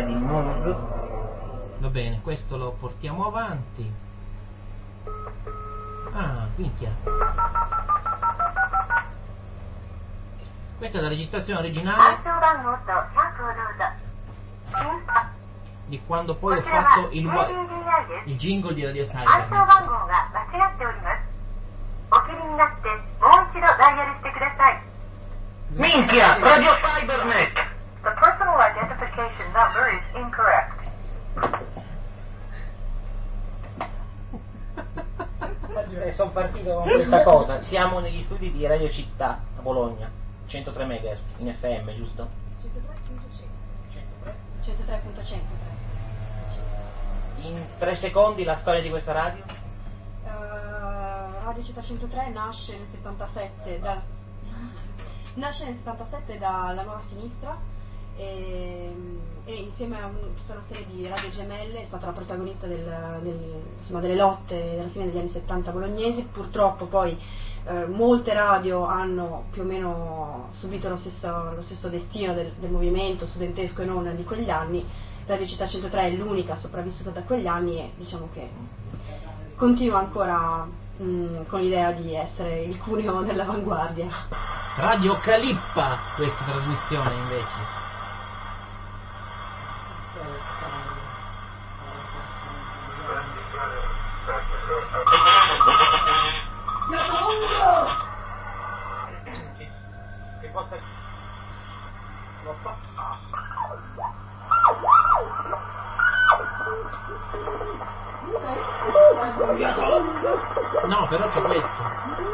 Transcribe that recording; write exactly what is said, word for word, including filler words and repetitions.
di Moog. Va bene, questo lo portiamo avanti. Ah, minchia. Questa è la registrazione originale di quando poi ho fatto il, il jingle di Radio Cybernet. Minchia, Radio Cybernet! The personal identification number is incorrect. Sono partito con questa cosa. Siamo negli studi di Radio Città a Bologna, centotré megahertz in F M, giusto? centotré virgola cento. In tre secondi la storia di questa radio? Uh, Radio Città centotré nasce nel settantasette da, nasce nel settantasette dalla Nuova Sinistra e, e insieme a un, tutta una serie di radio gemelle è stata la protagonista del, del, insomma, delle lotte alla fine degli anni settanta bolognesi. Purtroppo poi eh, molte radio hanno più o meno subito lo stesso, lo stesso destino del, del movimento studentesco e non di quegli anni. Radio Città centotré è l'unica sopravvissuta da quegli anni e diciamo che continua ancora mh, con l'idea di essere il cuneo dell'avanguardia. Radio Calippa, questa trasmissione invece. Che cosa? L'ho fatto. No, però c'è questo.